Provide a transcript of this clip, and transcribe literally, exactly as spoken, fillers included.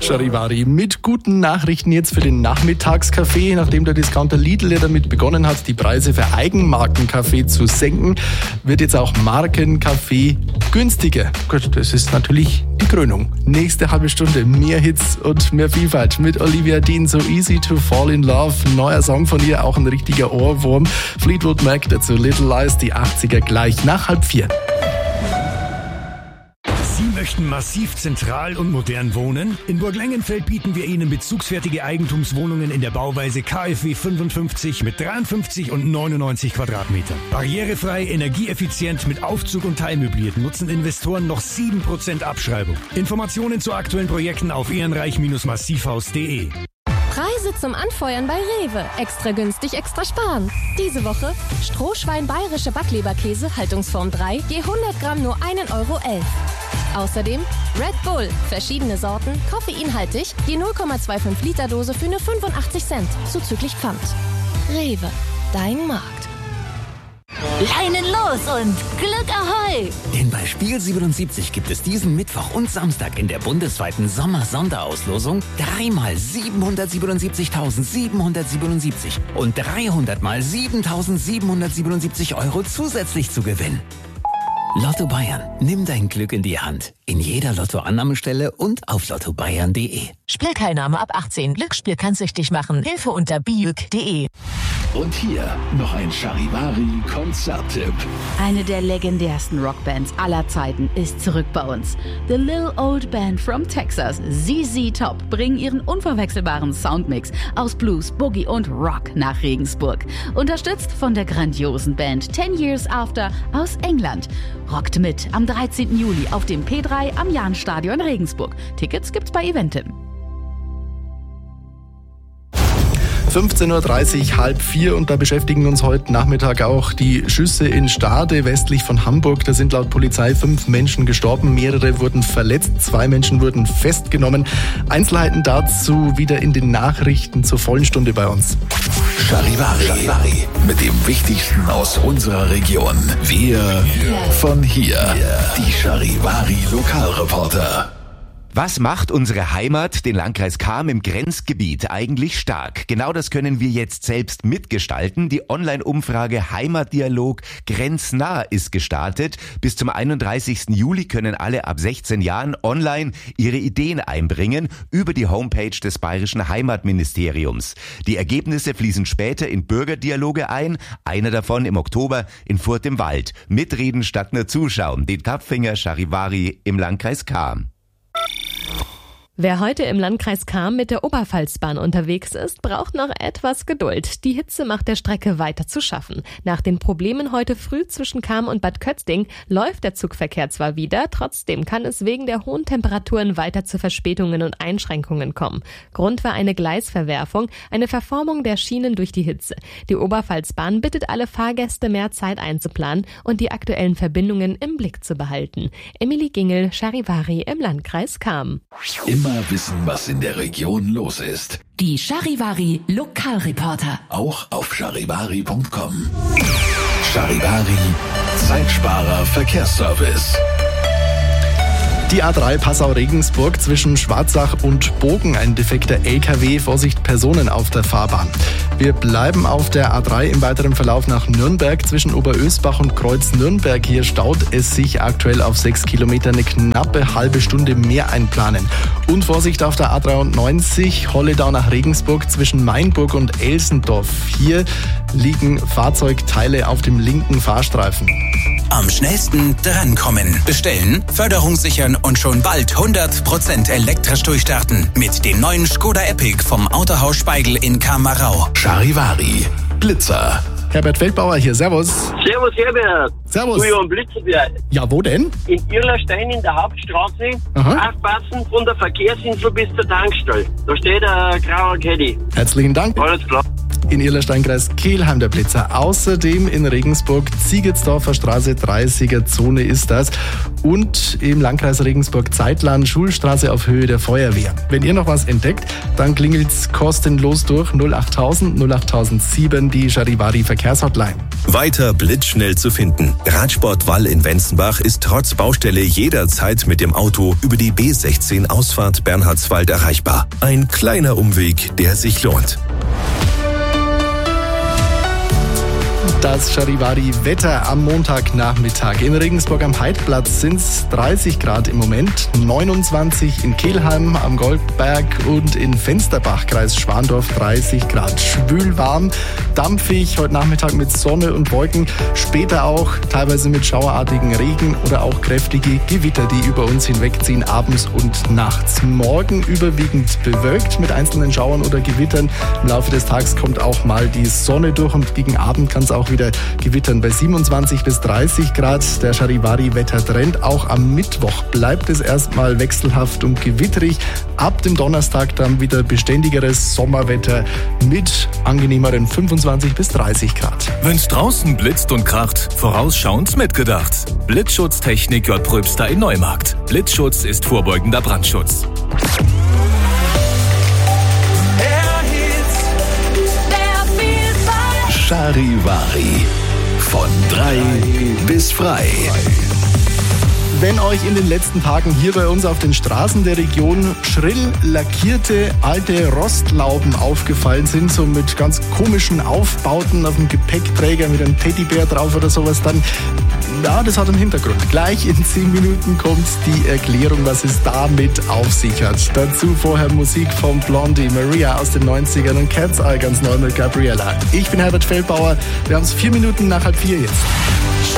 Charivari mit guten Nachrichten jetzt für den Nachmittagskaffee. Nachdem der Discounter Lidl damit begonnen hat, die Preise für Eigenmarkenkaffee zu senken, wird jetzt auch Markenkaffee günstiger. Gut, das ist natürlich die Krönung. Nächste halbe Stunde mehr Hits und mehr Vielfalt mit Olivia Dean, So Easy to Fall in Love. Neuer Song von ihr, auch ein richtiger Ohrwurm. Fleetwood Mac, dazu Little Lies, die achtziger gleich nach halb vier. Sie möchten massiv zentral und modern wohnen? In Burglengenfeld bieten wir Ihnen bezugsfertige Eigentumswohnungen in der Bauweise K f W fünfundfünfzig mit dreiundfünfzig und neunundneunzig Quadratmetern. Barrierefrei, energieeffizient mit Aufzug und teilmöbliert nutzen Investoren noch sieben Prozent Abschreibung. Informationen zu aktuellen Projekten auf ehrenreich Massivhaus punkt de. Preise zum Anfeuern bei Rewe. Extra günstig, extra sparen. Diese Woche Strohschwein bayerische Backleberkäse, Haltungsform drei, je hundert Gramm nur ein Euro elf. Außerdem Red Bull, verschiedene Sorten, koffeinhaltig, je null Komma fünfundzwanzig Liter Dose für nur fünfundachtzig Cent, zuzüglich Pfand. Rewe, dein Markt. Leinen los und Glück Ahoi! Denn bei Spiel siebenundsiebzig gibt es diesen Mittwoch und Samstag in der bundesweiten Sommer-Sonderauslosung dreimal siebenhundertsiebenundsiebzigtausendsiebenhundertsiebenundsiebzig und dreihundert mal siebentausendsiebenhundertsiebenundsiebzig Euro zusätzlich zu gewinnen. Lotto Bayern, nimm dein Glück in die Hand. In jeder Lottoannahmestelle und auf lotto bayern punkt de. Spielteilnahme ab achtzehn. Glücksspiel kann süchtig machen. Hilfe unter biüg punkt de. Und hier noch ein Charivari-Konzerttipp. Eine der legendärsten Rockbands aller Zeiten ist zurück bei uns. The Little Old Band from Texas, Z Z Top, bringen ihren unverwechselbaren Soundmix aus Blues, Boogie und Rock nach Regensburg. Unterstützt von der grandiosen Band Ten Years After aus England. Rockt mit am dreizehnten Juli auf dem P drei am Jahnstadion Regensburg. Tickets gibt's bei Eventim. fünfzehn Uhr dreißig, halb vier, und da beschäftigen uns heute Nachmittag auch die Schüsse in Stade westlich von Hamburg. Da sind laut Polizei fünf Menschen gestorben, mehrere wurden verletzt, zwei Menschen wurden festgenommen. Einzelheiten dazu wieder in den Nachrichten zur vollen Stunde bei uns. Charivari, Charivari mit dem Wichtigsten aus unserer Region. Wir von hier, die Charivari Lokalreporter. Was macht unsere Heimat, den Landkreis Cham im Grenzgebiet, eigentlich stark? Genau das können wir jetzt selbst mitgestalten. Die Online-Umfrage Heimatdialog Grenznah ist gestartet. Bis zum einunddreißigsten Juli können alle ab sechzehn Jahren online ihre Ideen einbringen über die Homepage des Bayerischen Heimatministeriums. Die Ergebnisse fließen später in Bürgerdialoge ein, einer davon im Oktober in Furth im Wald. Mitreden statt nur zuschauen. Den Kapfinger Charivari im Landkreis Cham. Wer heute im Landkreis Cham mit der Oberpfalzbahn unterwegs ist, braucht noch etwas Geduld. Die Hitze macht der Strecke weiter zu schaffen. Nach den Problemen heute früh zwischen Cham und Bad Kötzding läuft der Zugverkehr zwar wieder, trotzdem kann es wegen der hohen Temperaturen weiter zu Verspätungen und Einschränkungen kommen. Grund war eine Gleisverwerfung, eine Verformung der Schienen durch die Hitze. Die Oberpfalzbahn bittet alle Fahrgäste, mehr Zeit einzuplanen und die aktuellen Verbindungen im Blick zu behalten. Emily Gingel, Charivari im Landkreis Cham. Immer wissen, was in der Region los ist. Die Charivari Lokalreporter. Auch auf charivari punkt com. Charivari, Zeitsparer Verkehrsservice. Die A drei Passau-Regensburg zwischen Schwarzach und Bogen, ein defekter L K W, Vorsicht, Personen auf der Fahrbahn. Wir bleiben auf der A drei im weiteren Verlauf nach Nürnberg zwischen Oberösbach und Kreuz Nürnberg. Hier staut es sich aktuell auf sechs Kilometer, eine knappe halbe Stunde mehr einplanen. Und Vorsicht auf der A dreiundneunzig, Holledau nach Regensburg zwischen Mainburg und Elsendorf. Hier liegen Fahrzeugteile auf dem linken Fahrstreifen. Am schnellsten drankommen. Bestellen, Förderung sichern und schon bald hundert Prozent elektrisch durchstarten. Mit dem neuen Skoda Epic vom Autohaus Speigl in Kamerau. Charivari, Blitzer. Herbert Feldbauer hier, servus. Servus Herbert. Servus. Du, ja, Blitzerbär. Ja, wo denn? In Irlerstein in der Hauptstraße. Aha. Aufpassen von der Verkehrsinfo bis zur Tankstelle. Da steht ein grauer Caddy. Herzlichen Dank. Alles klar. In Irlersteinkreis Kelheim der Blitzer. Außerdem in Regensburg Ziegetsdorfer Straße, dreißiger Zone ist das. Und im Landkreis Regensburg Zeitland Schulstraße auf Höhe der Feuerwehr. Wenn ihr noch was entdeckt, dann klingelt's kostenlos durch null achttausend null achttausendsieben, die Charivari Verkehrshotline. Weiter blitzschnell zu finden. Radsport Wall in Wenzenbach ist trotz Baustelle jederzeit mit dem Auto über die B sechzehn Ausfahrt Bernhardswald erreichbar. Ein kleiner Umweg, der sich lohnt. Das Charivari-Wetter am Montagnachmittag. In Regensburg am Heidplatz sind es dreißig Grad im Moment, neunundzwanzig in Kelheim am Goldberg und in Fensterbach, Kreis Schwandorf dreißig Grad. Schwül warm, dampfig, heute Nachmittag mit Sonne und Wolken, später auch teilweise mit schauerartigen Regen oder auch kräftige Gewitter, die über uns hinwegziehen, abends und nachts. Morgen überwiegend bewölkt mit einzelnen Schauern oder Gewittern. Im Laufe des Tages kommt auch mal die Sonne durch und gegen Abend kann es auch wieder gewittern bei siebenundzwanzig bis dreißig Grad. Der Charivari-Wettertrend. Auch am Mittwoch bleibt es erstmal wechselhaft und gewitterig. Ab dem Donnerstag dann wieder beständigeres Sommerwetter mit angenehmeren fünfundzwanzig bis dreißig Grad. Wenn's draußen blitzt und kracht, vorausschauend mitgedacht. Blitzschutztechnik J. Pröbster in Neumarkt. Blitzschutz ist vorbeugender Brandschutz. Charivari. Von drei bis frei. Wenn euch in den letzten Tagen hier bei uns auf den Straßen der Region schrill lackierte alte Rostlauben aufgefallen sind, so mit ganz komischen Aufbauten auf dem Gepäckträger mit einem Teddybär drauf oder sowas, dann, ja, das hat einen Hintergrund. Gleich in zehn Minuten kommt die Erklärung, was es damit auf sich hat. Dazu vorher Musik von Blondie, Maria aus den neunzigern und Cat's Eye ganz neu mit Gabriella. Ich bin Herbert Feldbauer. Wir haben es vier Minuten nach halb vier jetzt.